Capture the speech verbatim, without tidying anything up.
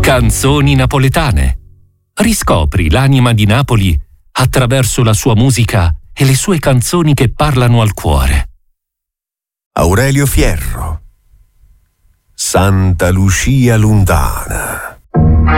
Canzoni napoletane. Riscopri l'anima di Napoli attraverso la sua musica e le sue canzoni che parlano al cuore. Aurelio Fierro. Santa Lucia Lontana.